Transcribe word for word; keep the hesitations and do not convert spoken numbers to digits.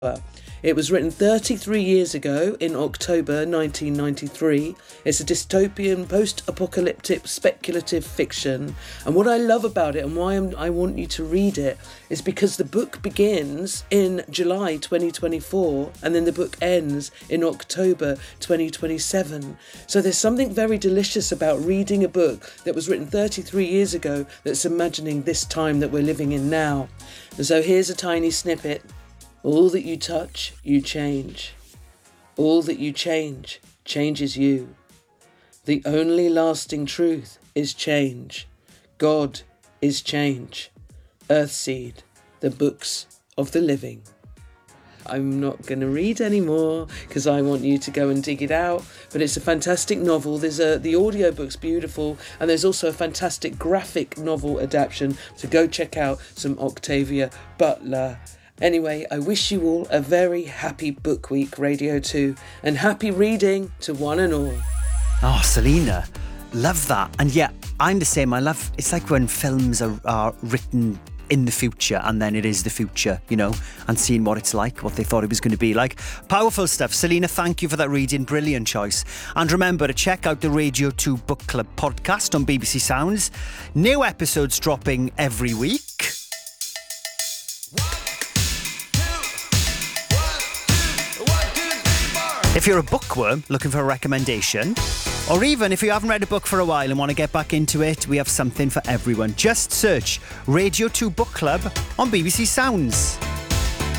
It was written thirty-three years ago in October nineteen ninety-three. It's a dystopian, post-apocalyptic, speculative fiction. And what I love about it and why I'm, I want you to read it is because the book begins in July twenty twenty-four and then the book ends in October twenty twenty-seven. So there's something very delicious about reading a book that was written thirty-three years ago that's imagining this time that we're living in now. And so here's a tiny snippet. All that you touch, you change. All that you change, changes you. The only lasting truth is change. God is change. Earthseed, the books of the living. I'm not going to read anymore because I want you to go and dig it out. But it's a fantastic novel. There's a the audiobook's beautiful, and there's also a fantastic graphic novel adaptation. So go check out some Octavia Butler. Anyway, I wish you all a very happy Book Week, Radio two, and happy reading to one and all. Oh, Selena, love that. And yeah, I'm the same. I love, it's like when films are, are written in the future and then it is the future, you know, and seeing what it's like, what they thought it was going to be like. Powerful stuff. Selena, thank you for that reading. Brilliant choice. And remember to check out the Radio two Book Club podcast on B B C Sounds. New episodes dropping every week. If you're a bookworm looking for a recommendation, or even if you haven't read a book for a while and want to get back into it, we have something for everyone. Just search Radio two Book Club on B B C Sounds.